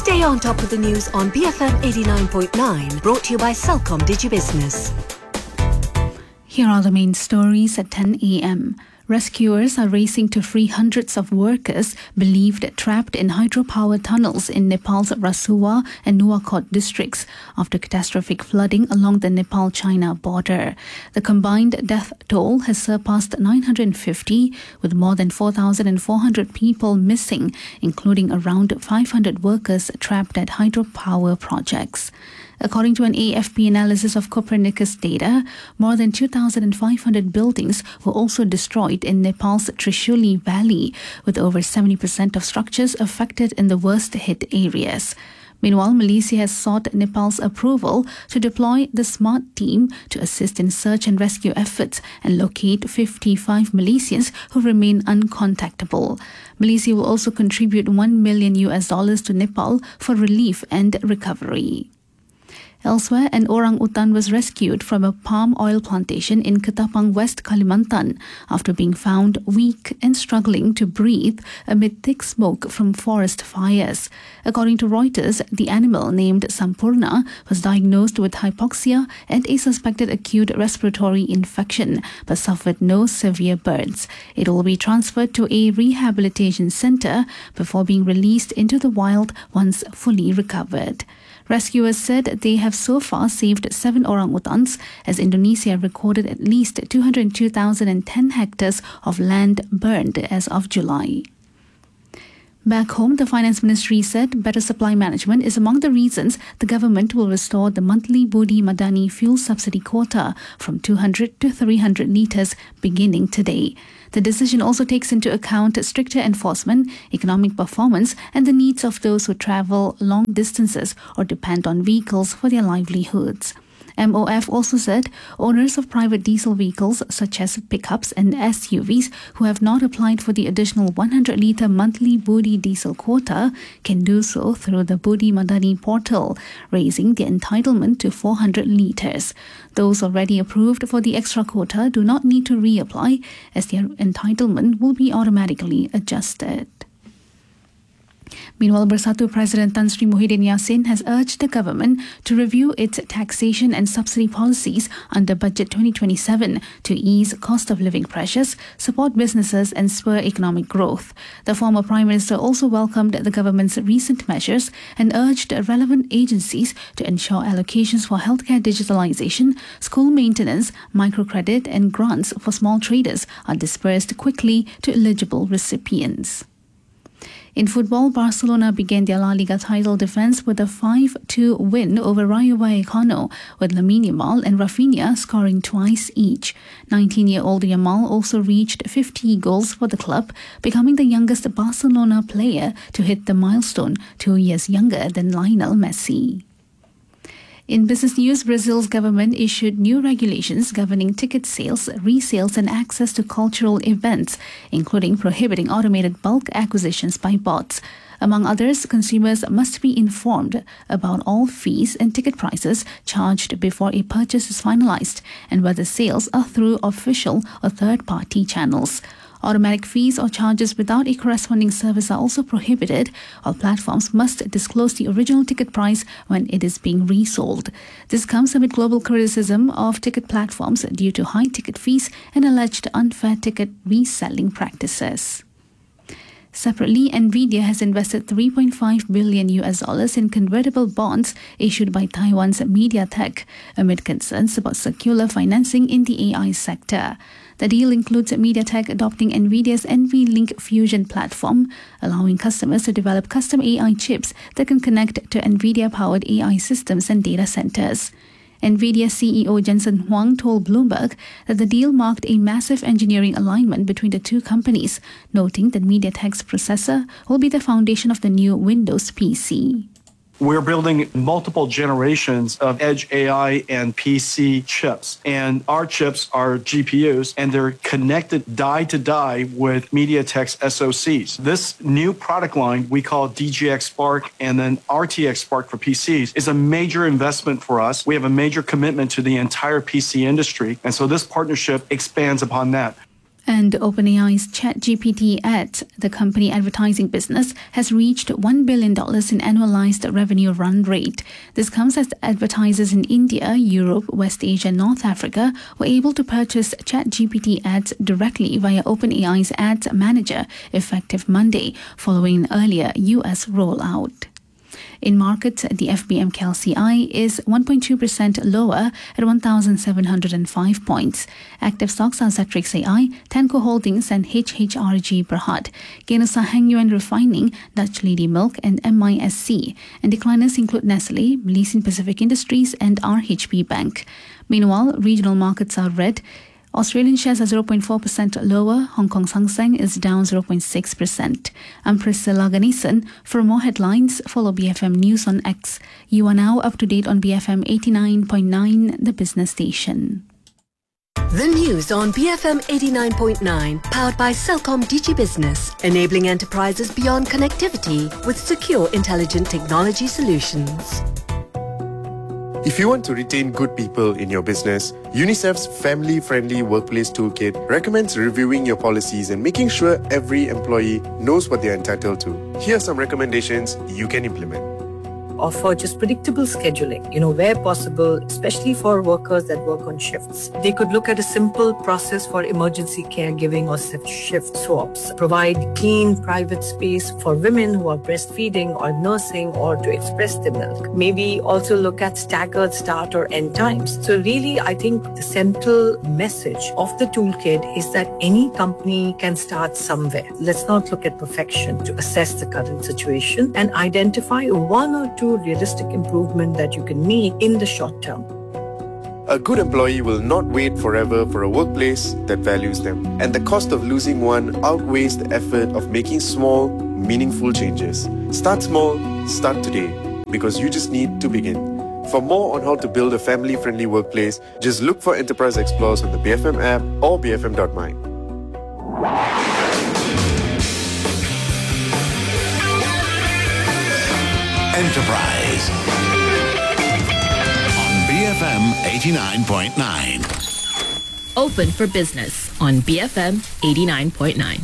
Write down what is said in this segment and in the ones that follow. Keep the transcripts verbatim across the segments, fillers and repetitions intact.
Stay on top of the news on B F M eighty-nine point nine, brought to you by Celcom DigiBusiness. Here are the main stories at ten a m. Rescuers are racing to free hundreds of workers believed trapped in hydropower tunnels in Nepal's Rasuwa and Nuwakot districts after catastrophic flooding along the Nepal-China border. The combined death toll has surpassed nine hundred fifty, with more than four thousand four hundred people missing, including around five hundred workers trapped at hydropower projects. According to an A F P analysis of Copernicus data, more than two thousand five hundred buildings were also destroyed in Nepal's Trishuli Valley, with over seventy percent of structures affected in the worst-hit areas. Meanwhile, Malaysia has sought Nepal's approval to deploy the SMART team to assist in search and rescue efforts and locate fifty-five Malaysians who remain uncontactable. Malaysia will also contribute one million U S dollars to Nepal for relief and recovery. Elsewhere, an orang-utan was rescued from a palm oil plantation in Ketapang, West Kalimantan, after being found weak and struggling to breathe amid thick smoke from forest fires. According to Reuters, the animal, named Sampurna, was diagnosed with hypoxia and a suspected acute respiratory infection, but suffered no severe burns. It will be transferred to a rehabilitation center before being released into the wild once fully recovered. Rescuers said they have so far saved seven orangutans, as Indonesia recorded at least two hundred two thousand ten hectares of land burned as of July. Back home, the Finance Ministry said better supply management is among the reasons the government will restore the monthly Budi Madani fuel subsidy quota from two hundred to three hundred litres beginning today. The decision also takes into account stricter enforcement, economic performance, and the needs of those who travel long distances or depend on vehicles for their livelihoods. M O F also said owners of private diesel vehicles such as pickups and S U Vs who have not applied for the additional one hundred litre monthly Budi diesel quota can do so through the Budi Madani portal, raising the entitlement to four hundred litres. Those already approved for the extra quota do not need to reapply, as their entitlement will be automatically adjusted. Meanwhile, Bersatu President Tan Sri Muhyiddin Yassin has urged the government to review its taxation and subsidy policies under Budget twenty twenty-seven to ease cost of living pressures, support businesses and spur economic growth. The former Prime Minister also welcomed the government's recent measures and urged relevant agencies to ensure allocations for healthcare digitalization, school maintenance, microcredit and grants for small traders are dispersed quickly to eligible recipients. In football, Barcelona began their La Liga title defence with a five two win over Rayo Vallecano, with Lamine Yamal and Rafinha scoring twice each. nineteen-year-old Yamal also reached fifty goals for the club, becoming the youngest Barcelona player to hit the milestone, two years younger than Lionel Messi. In business news, Brazil's government issued new regulations governing ticket sales, resales and access to cultural events, including prohibiting automated bulk acquisitions by bots. Among others, consumers must be informed about all fees and ticket prices charged before a purchase is finalized and whether sales are through official or third-party channels. Automatic fees or charges without a corresponding service are also prohibited, while platforms must disclose the original ticket price when it is being resold. This comes amid global criticism of ticket platforms due to high ticket fees and alleged unfair ticket reselling practices. Separately, Nvidia has invested three point five billion U S dollars in convertible bonds issued by Taiwan's MediaTek amid concerns about circular financing in the A I sector. The deal includes MediaTek adopting Nvidia's NVLink Fusion platform, allowing customers to develop custom A I chips that can connect to Nvidia-powered A I systems and data centers. Nvidia C E O Jensen Huang told Bloomberg that the deal marked a massive engineering alignment between the two companies, noting that MediaTek's processor will be the foundation of the new Windows P C. We're building multiple generations of edge A I and P C chips. And our chips are G P Us, and they're connected die to die with MediaTek's S O Cs. This new product line we call D G X Spark and then R T X Spark for P Cs is a major investment for us. We have a major commitment to the entire P C industry. And so this partnership expands upon that. And OpenAI's ChatGPT Ads, the company advertising business, has reached one billion dollars in annualized revenue run rate. This comes as advertisers in India, Europe, West Asia, and North Africa were able to purchase ChatGPT Ads directly via OpenAI's Ads Manager, effective Monday, following an earlier U S rollout. In markets, the F B M K L C I is one point two percent lower at one thousand seven hundred five points. Active stocks are Xatrix A I, Tenco Holdings and H H R G Berhad. Gainers are Heng Yuan Refining, Dutch Lady Milk and M I S C. And decliners include Nestle, Malaysian Pacific Industries and R H B Bank. Meanwhile, regional markets are red. Australian shares are zero point four percent lower. Hong Kong's Hang Seng is down zero point six percent. I'm Priscilla Ganesan. For more headlines, follow B F M News on X. You are now up to date on B F M eighty-nine point nine, the business station. The news on B F M eighty-nine point nine, powered by Celcom Digi Business, enabling enterprises beyond connectivity with secure, intelligent technology solutions. If you want to retain good people in your business, UNICEF's family-friendly workplace toolkit recommends reviewing your policies and making sure every employee knows what they're entitled to. Here are some recommendations you can implement. Offer just predictable scheduling, you know, where possible, especially for workers that work on shifts. They could look at a simple process for emergency caregiving or shift swaps. Provide clean, private space for women who are breastfeeding or nursing or to express their milk. Maybe also look at staggered start or end times. So really, I think the central message of the toolkit is that any company can start somewhere. Let's not look at perfection to assess the current situation and identify one or two realistic improvement that you can make in the short term. A good employee will not wait forever for a workplace that values them, and the cost of losing one outweighs the effort of making small, meaningful changes. Start small, start today, because you just need to begin. For more on how to build a family-friendly workplace, just look for Enterprise Explorers on the B F M app or b f m dot my. Enterprise on B F M eighty-nine point nine. Open for Business on B F M eighty-nine point nine.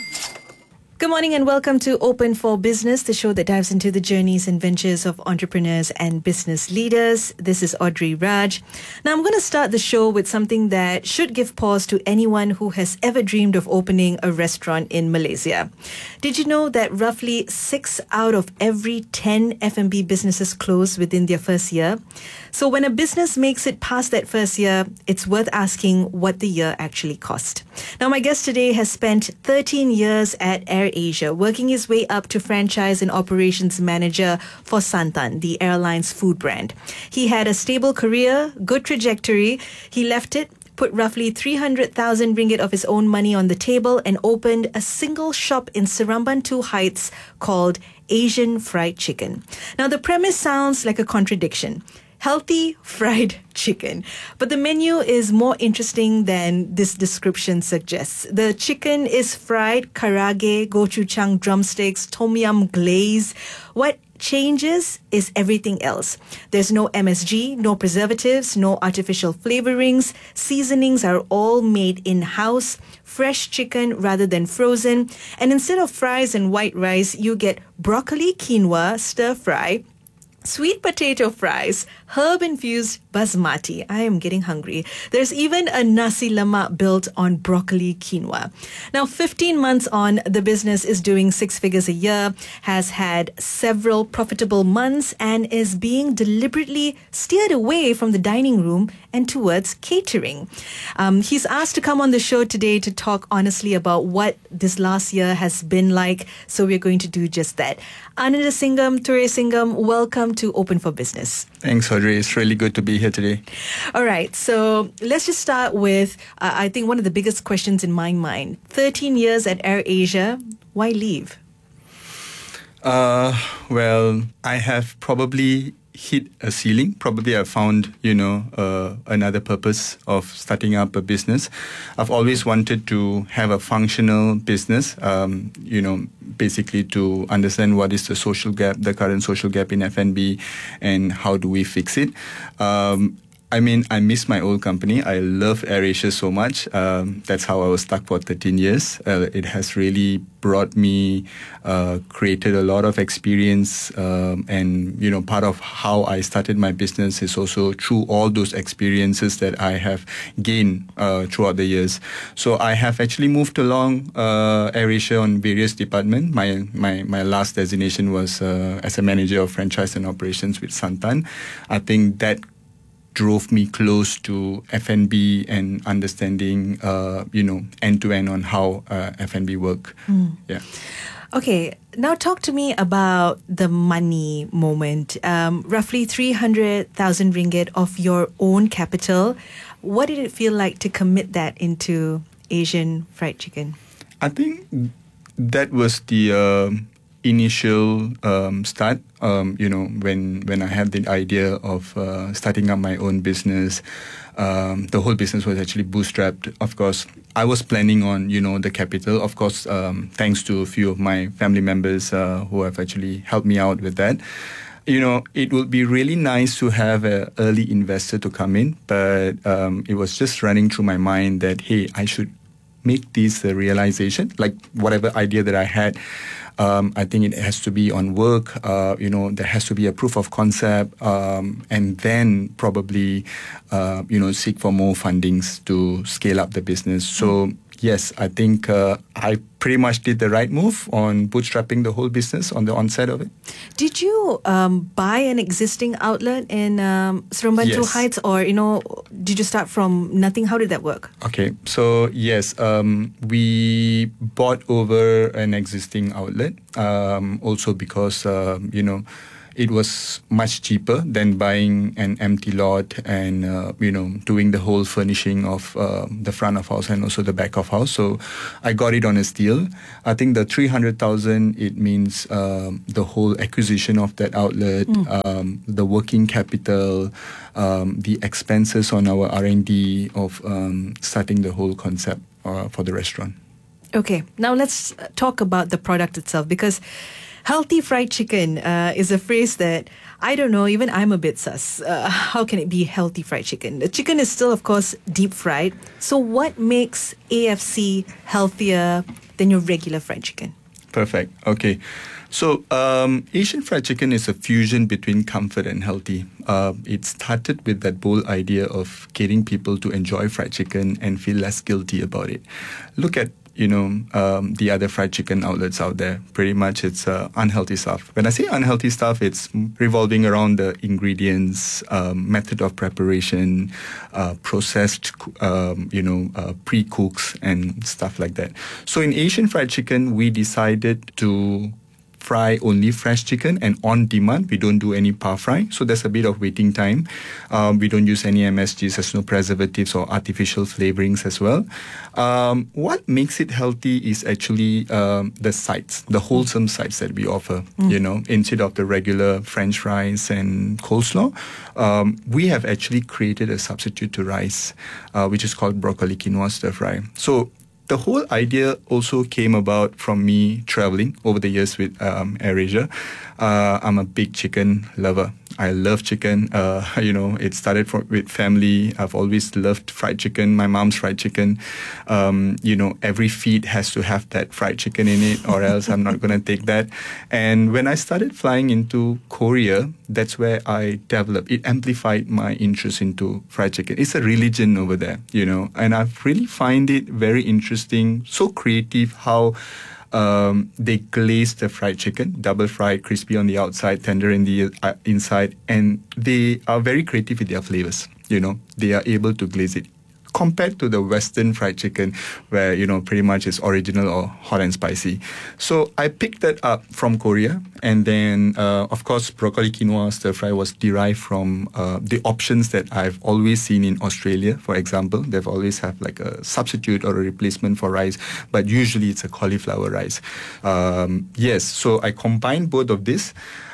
Good morning and welcome to Open for Business, the show that dives into the journeys and ventures of entrepreneurs and business leaders. This is Audrey Raj. Now, I'm going to start the show with something that should give pause to anyone who has ever dreamed of opening a restaurant in Malaysia. Did you know that roughly six out of every ten F and B businesses close within their first year? So when a business makes it past that first year, it's worth asking what the year actually cost. Now, my guest today has spent thirteen years at Air Asia, working his way up to franchise and operations manager for Santan, the airline's food brand. He had a stable career, good trajectory. He left it, put roughly three hundred thousand ringgit of his own money on the table and opened a single shop in Seramban two Heights called Asian Fried Chicken. Now, the premise sounds like a contradiction. Healthy fried chicken. But the menu is more interesting than this description suggests. The chicken is fried, karage, gochujang drumsticks, tom yum glaze. What changes is everything else. There's no M S G, no preservatives, no artificial flavorings. Seasonings are all made in-house. Fresh chicken rather than frozen. And instead of fries and white rice, you get broccoli quinoa stir fry, sweet potato fries, herb-infused basmati. I am getting hungry. There's even a nasi lemak built on broccoli quinoa. Now, fifteen months on, the business is doing six figures a year, has had several profitable months, and is being deliberately steered away from the dining room and towards catering. Um, he's asked to come on the show today to talk honestly about what this last year has been like, so we're going to do just that. Ananda Singham, Ture Singham, welcome to Open for Business. Thanks, Audrey. It's really good to be here today. All right. So let's just start with, uh, I think, one of the biggest questions in my mind. thirteen years at Air Asia. Why leave? Uh, well, I have probably hit a ceiling. Probably I found, you know, uh, another purpose of starting up a business. I've always wanted to have a functional business, um, you know, basically to understand what is the social gap, the current social gap in F and B, and how do we fix it. Um, I mean, I miss my old company. I love AirAsia so much. Um, that's how I was stuck for thirteen years. Uh, it has really brought me, uh, created a lot of experience. Um, and, you know, part of how I started my business is also through all those experiences that I have gained uh, throughout the years. So I have actually moved along uh, AirAsia on various departments. My, my, my last designation was uh, as a manager of franchise and operations with Santan. I think that drove me close to F and B and understanding, uh, you know, end to end on how uh, F and B work. Mm. Yeah. Okay, now talk to me about the money moment. Um, roughly three hundred thousand ringgit of your own capital. What did it feel like to commit that into Asian Fried Chicken? I think that was the uh, initial um, start. Um, you know, when when I had the idea of uh, starting up my own business, um, the whole business was actually bootstrapped. Of course, I was planning on, you know, the capital. Of course, um, thanks to a few of my family members uh, who have actually helped me out with that. You know, it would be really nice to have an early investor to come in, but um, it was just running through my mind that, hey, I should make this a realization, like whatever idea that I had. Um, I think it has to be on work, uh, you know, there has to be a proof of concept, um, and then probably, uh, you know, seek for more fundings to scale up the business. So, yes, I think uh, I pretty much did the right move on bootstrapping the whole business on the onset of it. Did you um, buy an existing outlet in um, Seremban Yes. Heights, or, you know, did you start from nothing? How did that work? Okay, so yes, um, we bought over an existing outlet, um, also because, uh, you know, it was much cheaper than buying an empty lot and, uh, you know, doing the whole furnishing of uh, the front of house and also the back of house. So I got it on a steal. I think the three hundred thousand, it means um, the whole acquisition of that outlet, mm. um, the working capital, um, the expenses on our R and D of um, starting the whole concept uh, for the restaurant. Okay, now let's talk about the product itself, because healthy fried chicken uh, is a phrase that, I don't know, even I'm a bit sus. Uh, how can it be healthy fried chicken? The chicken is still, of course, deep fried. So what makes A F C healthier than your regular fried chicken? Perfect. Okay. So um, Asian fried chicken is a fusion between comfort and healthy. Uh, it started with that bold idea of getting people to enjoy fried chicken and feel less guilty about it. Look at you know, um, the other fried chicken outlets out there. Pretty much it's uh, unhealthy stuff. When I say unhealthy stuff, it's revolving around the ingredients, um, method of preparation, uh, processed, um, you know, uh, pre-cooks and stuff like that. So in Asian fried chicken, we decided to fry only fresh chicken, and on demand. We don't do any par fry, so there's a bit of waiting time. Um, we don't use any M S Gs, there's no preservatives or artificial flavorings as well. Um, what makes it healthy is actually um, the sides, the wholesome sides that we offer. Mm. You know, instead of the regular French fries and coleslaw, um, we have actually created a substitute to rice, uh, which is called broccoli quinoa stir fry. So the whole idea also came about from me traveling over the years with um, AirAsia. Uh, I'm a big chicken lover. I love chicken. Uh, you know, it started from, with family. I've always loved fried chicken. My mom's fried chicken. Um, you know, every feed has to have that fried chicken in it, or else I'm not going to take that. And when I started flying into Korea, that's where I developed. It amplified my interest into fried chicken. It's a religion over there, you know, and I really find it very interesting, so creative how Um, they glaze the fried chicken, double fried, crispy on the outside, tender in the uh, inside, and they are very creative with their flavors. You know, they are able to glaze it compared to the Western fried chicken, where, you know, pretty much it's original or hot and spicy. So I picked that up from Korea, and then uh, of course broccoli quinoa stir fry was derived from uh, the options that I've always seen in Australia. For example, they've always have like a substitute or a replacement for rice, but usually it's a cauliflower rice. Um, yes, so I combined both of this.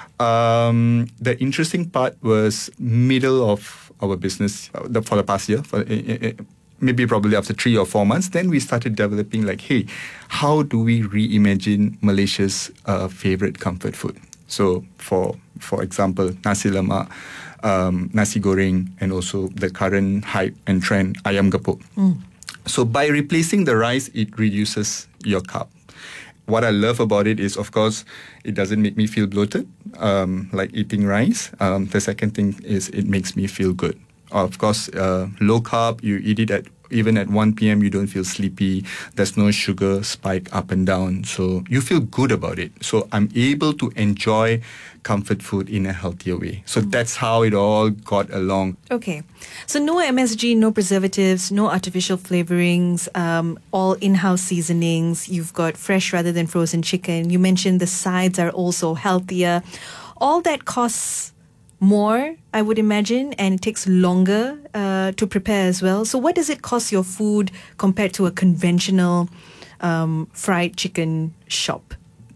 Um, the interesting part was middle of our business uh, the, for the past year, for, uh, uh, maybe probably after three or four months, then we started developing like, hey, how do we reimagine Malaysia's uh, favorite comfort food? So for for example, nasi lemak, um, nasi goreng, and also the current hype and trend, ayam gepuk. Mm. So by replacing the rice, it reduces your carb. What I love about it is, of course, it doesn't make me feel bloated, um, like eating rice. Um, the second thing is it makes me feel good. Of course, uh, low carb, you eat it at even at one p.m, you don't feel sleepy. There's no sugar spike up and down. So you feel good about it. So I'm able to enjoy comfort food in a healthier way. So that's how it all got along. Okay. So no M S G, no preservatives, no artificial flavorings, um, all in-house seasonings. You've got fresh rather than frozen chicken. You mentioned the sides are also healthier. All that costs more, I would imagine, and it takes longer uh, to prepare as well. So what does it cost your food compared to a conventional um, fried chicken shop?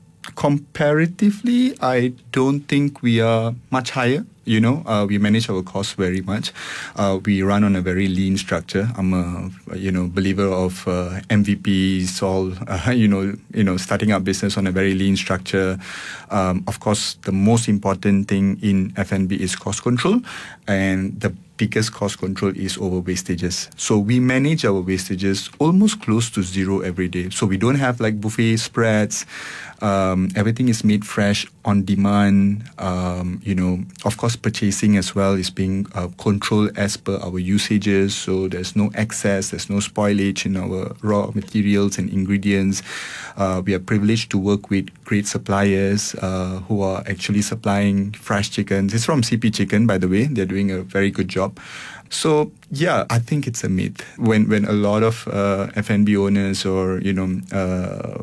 Comparatively, I don't think we are much higher. You know, uh, we manage our costs very much. Uh, we run on a very lean structure. I'm a, you know, believer of uh, M V Ps, all, uh, you know, you know, starting up business on a very lean structure. Um, of course, the most important thing in F and B is cost control, and the biggest cost control is over wastages. So we manage our wastages almost close to zero every day. So we don't have like buffet spreads. Um, everything is made fresh on demand. Um, you know, of course, purchasing as well is being uh, controlled as per our usages. So there's no excess, there's no spoilage in our raw materials and ingredients. Uh, we are privileged to work with great suppliers uh, who are actually supplying fresh chickens. It's from C P Chicken, by the way. They're doing a very good job. So yeah, I think it's a myth when when a lot of uh, F and B owners or you know uh,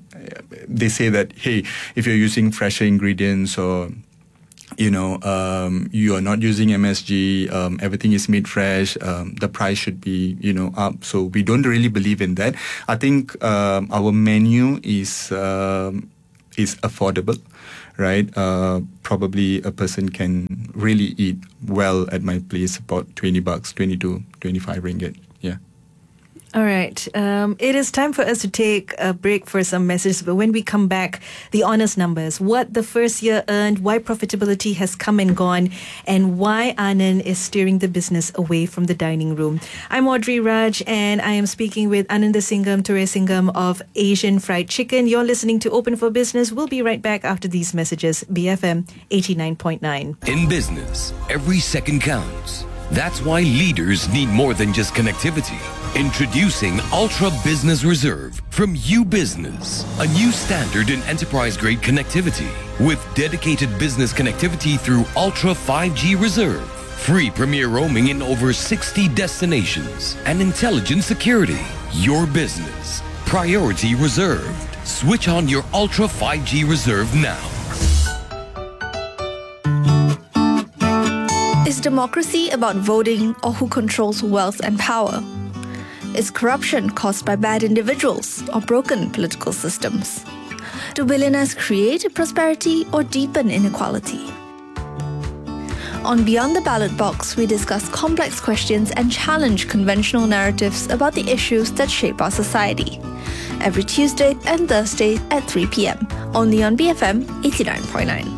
they say that, hey, if you're using fresher ingredients or you know um, you are not using M S G, um, everything is made fresh, um, the price should be you know up. So we don't really believe in that. I think um, our menu is um, is affordable. Right, uh, probably a person can really eat well at my place about twenty bucks, twenty to twenty-five ringgit. Yeah. All right. Um, it is time for us to take a break for some messages. But when we come back, the honest numbers, what the first year earned, why profitability has come and gone, and why Anand is steering the business away from the dining room. I'm Audrey Raj, and I am speaking with Anandasingham Turesingham of Asian Fried Chicken. You're listening to Open for Business. We'll be right back after these messages. B F M eighty-nine point nine. In business, every second counts. That's why leaders need more than just connectivity. Introducing Ultra Business Reserve from U Business, a new standard in enterprise-grade connectivity with dedicated business connectivity through Ultra five G Reserve, free premier roaming in over sixty destinations, and intelligent security. Your business, priority reserved. Switch on your Ultra five G Reserve now. Is democracy about voting or who controls wealth and power? Is corruption caused by bad individuals or broken political systems? Do billionaires create prosperity or deepen inequality? On Beyond the Ballot Box, we discuss complex questions and challenge conventional narratives about the issues that shape our society. Every Tuesday and Thursday at three p.m. only on B F M eighty-nine point nine.